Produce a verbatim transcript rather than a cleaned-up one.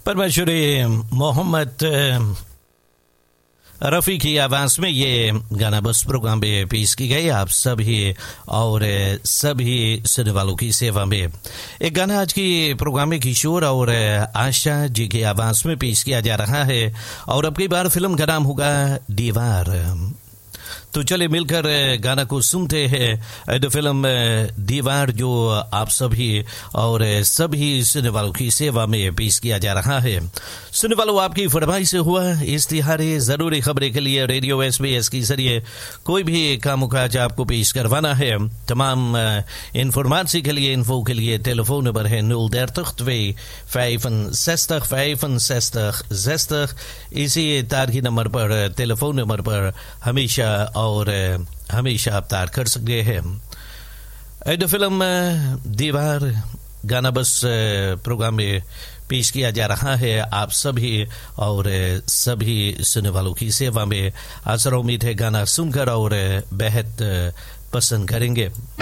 परमेश्वरी मोहम्मद रफ़ी की आवाज़ में ये गाना बस प्रोग्राम में पेश की गई आप सभी और सभी सुनने वालों की सेवा में। एक गाना आज की प्रोग्राम में किशोर और आशा जी की आवाज़ में पेश किया जा रहा है और अब की बार फिल्म का नाम होगा दीवार। तो चले मिलकर गाना को सुनते हैं। द फिल्म दीवार जो आप सभी और सभी सुनने वालों की सेवा में पेश किया जा रहा है। सुनने वालों, आपकी फरमाइश से हुआ इश्तिहारी ज़रूरी खबरें के लिए रेडियो एस बी एस के जरिए कोई भी कामकाज आपको पेश करवाना है। तमाम इंफॉर्मेशन के लिए इन्फो के लिए टेलीफोन नंबर है nul dertig twee vijfenzestig vijfenzestig zestig। इसी तारीखी नंबर पर टेलीफोन नंबर पर हमेशा और हमेशा आप तार कर सकते हैं। द फिल्म दीवार गाना बस प्रोग्राम में पेश किया जा रहा है आप सभी और सभी सुनने वालों की सेवा में। आशा उम्मीद है गाना सुनकर और बेहद पसंद करेंगे।